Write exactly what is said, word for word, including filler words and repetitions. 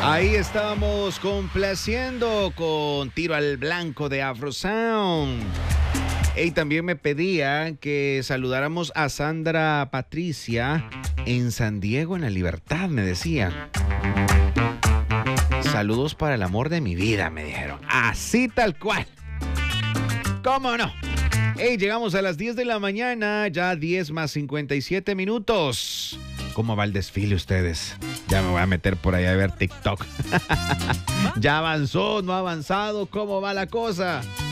Ahí estamos complaciendo con Tiro al Blanco de Afro Sound. Y también me pedía que saludáramos a Sandra Patricia en San Diego, en La Libertad, me decía. Saludos para el amor de mi vida, me dijeron. Así tal cual. ¿Cómo no? Hey, llegamos a las diez de la mañana, ya diez más cincuenta y siete minutos. ¿Cómo va el desfile ustedes? Ya me voy a meter por ahí a ver TikTok. ¿Ya avanzó? ¿No ha avanzado? ¿Cómo va la cosa?